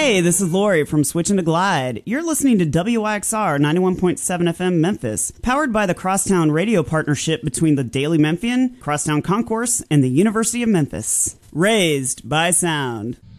Hey, this is Lori from Switchin' to Glide. You're listening to WYXR 91.7 FM Memphis, powered by the Crosstown Radio partnership between the Daily Memphian, Crosstown Concourse, and the University of Memphis. Raised by sound.